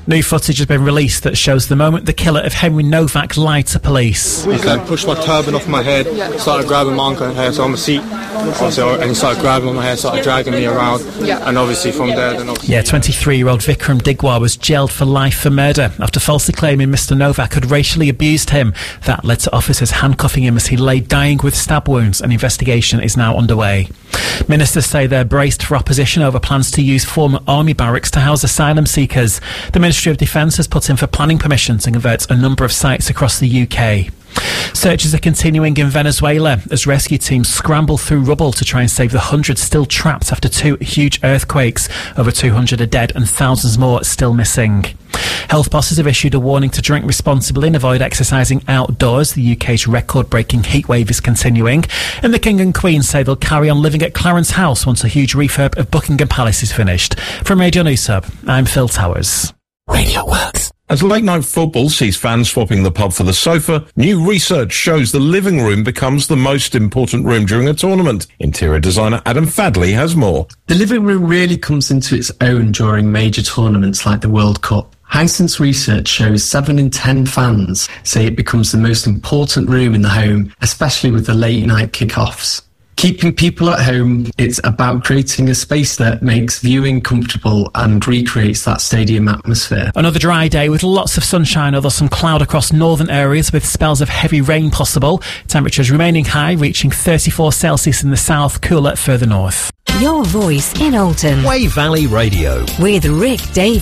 New footage has been released that shows the moment the killer of Henry Novak lied to police. He pushed my turban off my head, started grabbing my uncle hair, so on the seat, and he started grabbing my hair, started dragging me around, and obviously from there... 23-year-old Vikram Digwar was jailed for life for murder after falsely claiming Mr Novak had racially abused him. That led to officers handcuffing him as he lay dying with stab wounds. An investigation is now underway. Ministers say they're braced for opposition over plans to use former army barracks to house asylum seekers. The Ministry of Defence has put in for planning permission to convert a number of sites across the UK. Searches are continuing in Venezuela as rescue teams scramble through rubble to try and save the hundreds still trapped after 2 huge earthquakes. Over 200 are dead and thousands more still missing. Health bosses have issued a warning to drink responsibly and avoid exercising outdoors. The UK's record-breaking heatwave is continuing, and the King and Queen say they'll carry on living at Clarence House once a huge refurb of Buckingham Palace is finished. From Radio News Hub, I'm Phil Towers. Radio Works. As late-night football sees fans swapping the pub for the sofa, new research shows the living room becomes the most important room during a tournament. Interior designer Adam Fadley has more. The living room really comes into its own during major tournaments like the World Cup. Hisense research shows 7 in 10 fans say it becomes the most important room in the home, especially with the late-night kick-offs. Keeping people at home, it's about creating a space that makes viewing comfortable and recreates that stadium atmosphere. Another dry day with lots of sunshine, although some cloud across northern areas with spells of heavy rain possible. Temperatures remaining high, reaching 34 Celsius in the south, cooler further north. Your voice in Alton. Wave Valley Radio. With Rick Davis.